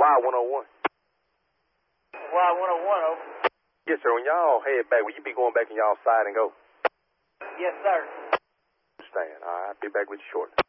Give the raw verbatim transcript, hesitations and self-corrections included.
Y one oh one. Y one oh one, over. Yes, sir. When y'all head back, will you be going back in y'all side and go? Yes, sir. Understand. All right. I'll be back with you shortly.